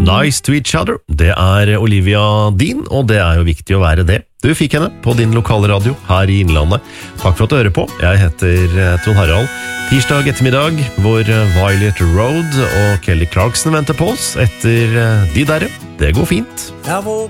Nice to each other. Det Olivia Dean, og det jo viktig å være det. Du fikk henne på din lokale radio her i Innlandet. Takk for at du hører på. Jeg heter Trond Harald. Tirsdag ettermiddag, hvor Violet Road og Kelly Clarkson venter på oss etter de derre. Det går fint. Jeg